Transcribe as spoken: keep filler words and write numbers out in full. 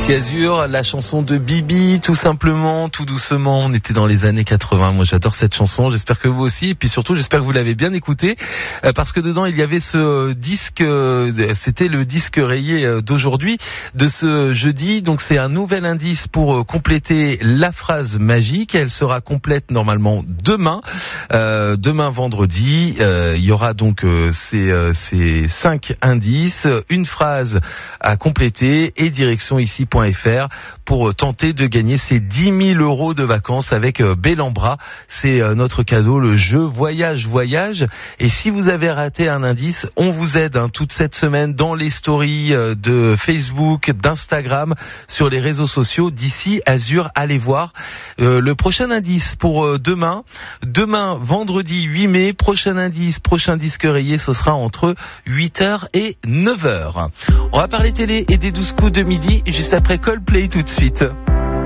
Ici Azur, la chanson de Bibi, tout simplement, tout doucement. On était dans les années quatre-vingts. Moi, j'adore cette chanson. J'espère que vous aussi. Et puis surtout, j'espère que vous l'avez bien écoutée, euh, parce que dedans, il y avait ce euh, disque. Euh, c'était le disque rayé euh, d'aujourd'hui, de ce jeudi. Donc, c'est un nouvel indice pour euh, compléter la phrase magique. Elle sera complète normalement demain, euh, demain vendredi. Euh, il y aura donc euh, ces, euh, ces cinq indices, une phrase à compléter et direction ici point f r pour tenter de gagner ces dix mille euros de vacances avec Bellambra. C'est notre cadeau, le jeu Voyage Voyage. Et si vous avez raté un indice, on vous aide hein, toute cette semaine dans les stories de Facebook, d'Instagram, sur les réseaux sociaux d'ici Azur. Allez voir euh, le prochain indice pour euh, demain. Demain, vendredi huit mai, prochain indice, prochain disque rayé, ce sera entre huit heures et neuf heures. On va parler télé et des douze coups de midi, juste après Coldplay tout de suite.